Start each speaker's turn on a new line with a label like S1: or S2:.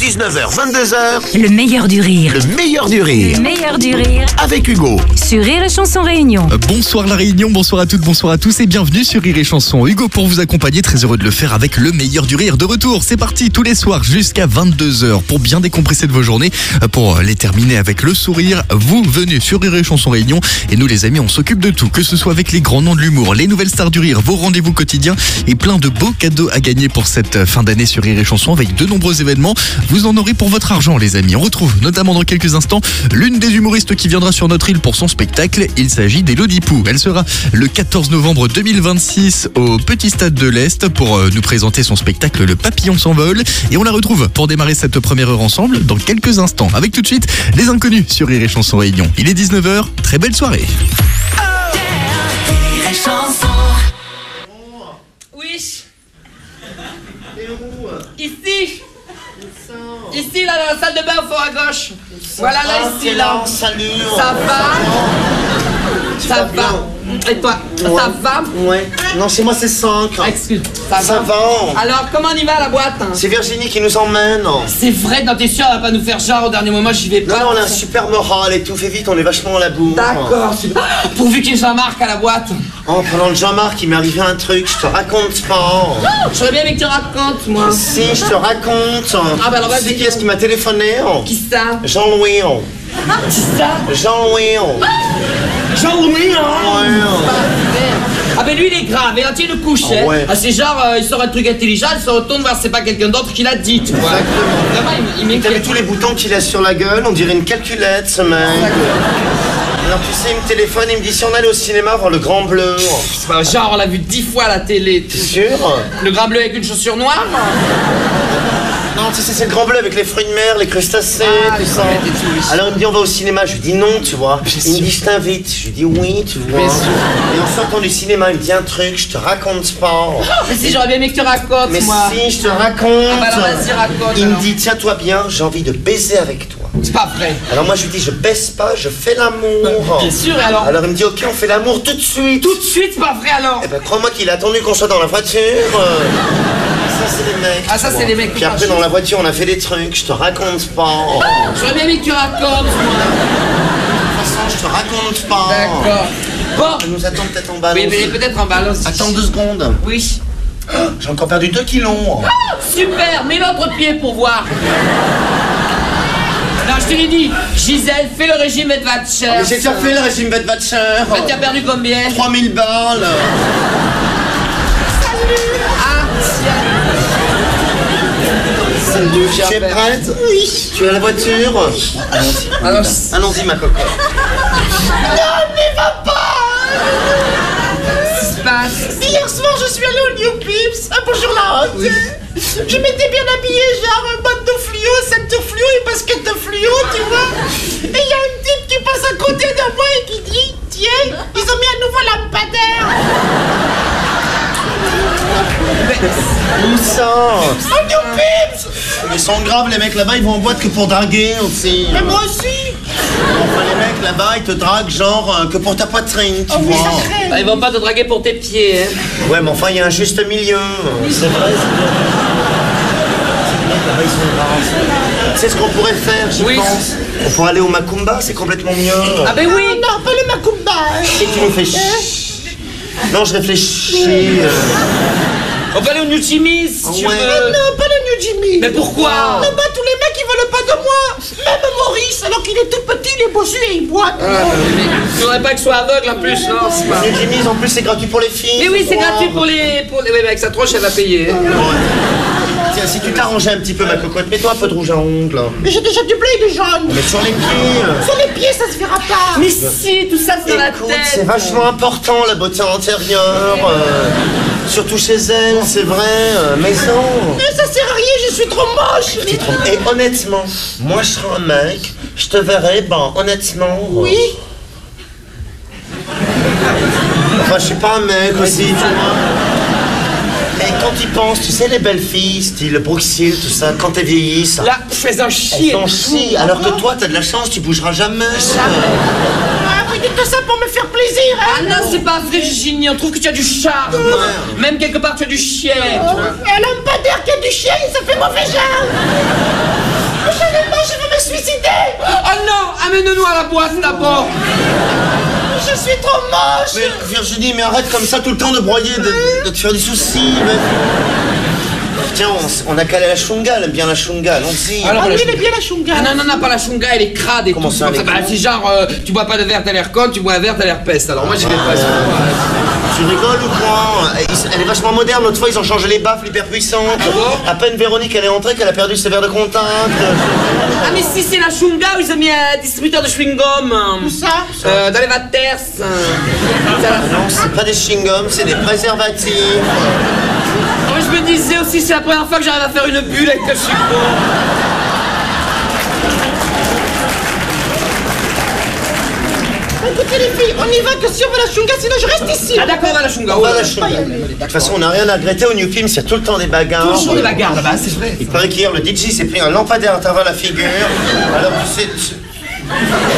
S1: 19h, 22h,
S2: Le meilleur du rire.
S1: le meilleur du rire.
S2: Le meilleur du rire.
S1: Avec Hugo.
S2: Sur Rire et Chanson Réunion.
S3: Bonsoir la Réunion, bonsoir à toutes, bonsoir à tous et bienvenue sur Rire et Chanson. Hugo pour vous accompagner, très heureux de le faire avec le meilleur du rire de retour. C'est parti tous les soirs jusqu'à 22h pour bien décompresser de vos journées, pour les terminer avec le sourire. Vous venez sur Rire et Chanson Réunion et nous les amis on s'occupe de tout, que ce soit avec les grands noms de l'humour, les nouvelles stars du rire, vos rendez-vous quotidiens et plein de beaux cadeaux à gagner pour cette fin d'année sur Rire et Chanson avec de nombreux événements. Vous en aurez pour votre argent les amis. On retrouve notamment dans quelques instants l'une des humoristes qui viendra sur notre île pour son spectacle. Il s'agit d'Élodie Pou. Elle sera le 14 novembre 2026 au Petit Stade de l'Est pour nous présenter son spectacle Le Papillon s'envole. Et on la retrouve pour démarrer cette première heure ensemble dans quelques instants. Avec tout de suite les inconnus sur Rire et Chanson Réunion. Il est 19h, très belle soirée.
S4: Oui. Ici. Ici, là, dans la salle de bain, au fond à gauche. Voilà, là, ici, là.
S5: Salut.
S4: Ça va? Ça va? Et toi, ça va?
S5: Ouais. Non, chez moi c'est 5.
S4: Excuse,
S5: Ça va.
S4: Alors, comment on y va à la boîte?
S5: C'est Virginie qui nous emmène.
S4: C'est vrai, non, t'es sûr, elle va pas nous faire genre au dernier moment, j'y vais pas.
S5: Non, on a un super moral et tout. Fais vite, on est vachement à la bourre.
S4: D'accord, super. Pourvu qu'il y ait Jean-Marc à la boîte.
S5: En parlant de Jean-Marc, il m'est arrivé un truc, je te raconte pas.
S4: J'aurais bien aimé que tu racontes, moi.
S5: Si, je te raconte.
S4: Ah, bah alors,
S5: Tu
S4: vas-y.
S5: sais qui est-ce qui m'a téléphoné?
S4: Qui ça?
S5: Jean-Louis.
S4: Qui ça?
S5: Jean-Louis.
S4: Jean-Louis, hein?
S5: Ouais.
S4: Ah ben lui il est grave, et là tu le couches, hein.
S5: Ouais.
S4: Ah, c'est genre, il sort un truc intelligent, il se retourne voir si c'est pas quelqu'un d'autre qui l'a dit, tu vois.
S5: Exactement.
S4: Vraiment, il
S5: T'as vu
S4: m'inquiète.
S5: tous les boutons qu'il a sur la gueule? On dirait une calculette, ce mec. Alors tu sais, il me téléphone, il me dit si on allait au cinéma voir Le Grand Bleu.
S4: C'est pas genre, on l'a vu 10 fois à la télé.
S5: T'es sûr?
S4: Le grand bleu avec une chaussure noire?
S5: Non, tu sais, c'est Le Grand Bleu avec les fruits de mer, les crustacés,
S4: Ah,
S5: tout
S4: les
S5: ça.
S4: crevettes et tout, oui.
S5: Alors il me dit on va au cinéma, je lui dis non, tu vois.
S4: Bien
S5: Il me
S4: sûr.
S5: dit je t'invite, je lui dis oui, tu vois.
S4: Bien sûr.
S5: Et en sortant du cinéma, il me dit un truc, je te raconte pas.
S4: Mais si, j'aurais bien aimé que tu racontes,
S5: Mais
S4: moi.
S5: si, je te raconte.
S4: Ah bah alors vas-y, raconte,
S5: Il me
S4: alors.
S5: dit tiens-toi bien, j'ai envie de baiser avec toi.
S4: C'est pas vrai.
S5: Alors moi je lui dis je baisse pas, je fais l'amour.
S4: Bien sûr, et alors?
S5: Alors il me dit ok, on fait l'amour tout de suite.
S4: Tout de suite, c'est pas vrai alors.
S5: Eh ben crois-moi qu'il a attendu qu'on soit dans la voiture. Ça c'est les mecs.
S4: Ah, ça,
S5: tu
S4: c'est
S5: vois.
S4: les mecs.
S5: Puis après dans la voiture on a fait des trucs, je te raconte pas.
S4: J'aurais bien aimé que tu racontes, moi.
S5: De toute façon je te raconte pas.
S4: D'accord. Bon.
S5: Elle nous attend peut-être en bas.
S4: Oui,
S5: allons-y.
S4: mais peut-être en balance.
S5: Attends 2 secondes.
S4: Oui.
S5: J'ai encore perdu 2 kilos.
S4: Super, mets l'autre pied pour voir. Non, je te l'ai dit, Gisèle, fais le régime Edvatcher.
S5: Mais j'ai déjà fait le régime Bedwatcher.
S4: Tu as perdu combien?
S5: 3000 balles.
S4: Ah, tiens.
S5: Tu es prête? Oui. Tu es à la voiture? Allons-y.
S4: Alors,
S5: Allons-y ma cocotte.
S4: qu'est-ce qui se passe?
S6: Hier soir, je suis allée au New Pips. Ah, bonjour la honte. Je m'étais bien habillée, genre botte de fluo, sac de fluo et basket de fluo, tu vois. Et il y a une type qui passe à côté de moi et qui dit tiens, ils ont mis un nouveau lampadaire.
S5: Où ça?
S6: Au New Pips.
S5: Ils sont graves les mecs là-bas, ils vont en boîte que pour draguer aussi.
S6: Mais moi aussi.
S5: Enfin les mecs là-bas, ils te draguent genre que pour ta poitrine, tu
S6: Oh oui,
S5: vois.
S6: ça traîne.
S4: Ah, ils vont pas te draguer pour tes pieds, hein.
S5: Ouais, mais enfin, il y a un juste milieu. C'est vrai, c'est bien. Ces mecs là-bas, ils sont graves. Tu sais ce qu'on pourrait faire, j'y
S4: Oui.
S5: pense? On pourrait aller au Macumba, c'est complètement mieux.
S4: Ah ben oui.
S6: Non, pas le Macumba.
S5: Et tu nous fais Non, je réfléchis.
S4: On peut aller au New Jimmy's si tu
S5: Ouais.
S4: veux.
S6: Non, pas le New Jimmy.
S4: Mais pourquoi?
S6: Là-bas, tous les mecs, ils veulent pas de moi. Même Maurice, alors qu'il est tout petit, il est bossu et il boit.
S4: Tu voudrais pas que je sois aveugle en plus, non? C'est pas...
S5: Les Jimmy's, en plus, c'est gratuit pour les filles.
S4: Mais oui, c'est
S5: Wow.
S4: gratuit pour les... Oui, mais avec sa tronche, elle va payer. Hein.
S5: Tiens, si tu t'arrangeais un petit peu, ma cocotte, mets-toi un peu de rouge à ongles.
S6: Mais j'ai déjà du blé, il est jaune.
S5: Mais sur les pieds.
S6: Sur les pieds, ça se verra pas.
S4: Mais si, tout ça, c'est dans la
S5: Écoute,
S4: tête.
S5: c'est vachement important la beauté antérieure. Surtout chez elle, c'est vrai. Mais non.
S6: Mais ça sert à rien, je suis trop moche.
S5: Et honnêtement, moi je serais un mec, je te verrais, ben honnêtement.
S6: Oui.
S5: Enfin, je suis pas un mec aussi, tu vois. Et quand tu penses, tu sais, les belles filles, style Bruxelles, tout ça, quand elles vieillissent,
S4: Là, fais un
S5: elles
S4: chier.
S5: t'en chient. Alors que toi, t'as de la chance, tu bougeras jamais.
S6: Ah, vous dites ça pour me faire plaisir, hein.
S4: Ah non, c'est pas vrai, Virginie, on trouve que tu as du charme. Même quelque part, tu as du chien. tu vois.
S6: Un lampadaire qui a du chien, ça fait mauvais genre.
S4: amène-nous à la boîte d'abord.
S6: Je suis trop moche.
S5: Mais Virginie, mais arrête comme ça tout le temps de broyer, de te faire des soucis. Mais... Tiens, on a calé la chunga, elle aime bien la chunga, allons-y.
S4: Alors,
S6: Ah
S4: la
S6: oui, il est
S4: chunga.
S6: bien la chunga.
S4: Ah non, pas la chunga, elle est crade et
S5: Comment
S4: tout.
S5: ça,
S4: Comme
S5: elle est
S4: bah,
S5: crade
S4: c'est genre, tu bois pas de verre, t'as l'air con, tu bois un verre, t'as l'air peste. Alors moi, j'y vais pas.
S5: Tu rigoles ou quoi? Elle est vachement moderne, l'autre fois ils ont changé les baffles hyper puissantes.
S4: Ah bon?
S5: À peine Véronique elle est entrée qu'elle a perdu ses verres de contact.
S4: Ah, mais si c'est la chunga, ils ont mis un distributeur de chewing-gum.
S6: Où ça?
S4: Dans les vaters.
S5: Non, c'est pas des chewing-gums, c'est des préservatifs.
S4: Oh, je me disais aussi, c'est la première fois que j'arrive à faire une bulle avec le chewing-gum.
S6: Écoutez les filles, on y va que si on veut la chunga, sinon je reste ici.
S4: Ah d'accord, on va à la chunga.
S5: On va à la chunga. De toute façon, on n'a rien à regretter au New Films, il y a tout le temps des bagarres.
S4: Toujours des bagarres là-bas, c'est vrai.
S5: Il paraît qu'hier, le DJ s'est pris un lampadaire à travers la figure. Alors, tu sais...